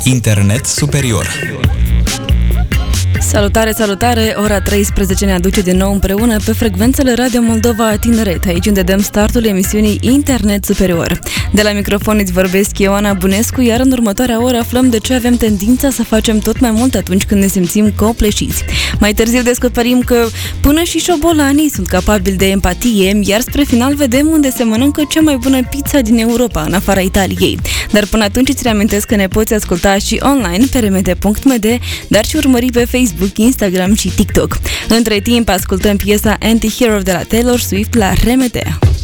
Internet superior. Salutare, salutare! Ora 13 ne aduce din nou împreună pe frecvențele Radio Moldova Tineret, aici unde dăm startul emisiunii Internet Superior. De la microfon îți vorbesc eu, Ana Bunescu, iar în următoarea oră aflăm de ce avem tendința să facem tot mai mult atunci când ne simțim copleșiți. Mai târziu descoperim că până și șobolanii sunt capabili de empatie, iar spre final vedem unde se mănâncă cea mai bună pizza din Europa, în afara Italiei. Dar până atunci îți reamintesc că ne poți asculta și online pe rmd.md, dar și urmări pe Facebook, Instagram și TikTok. Între timp, ascultăm piesa Anti-Hero de la Taylor Swift la RMD.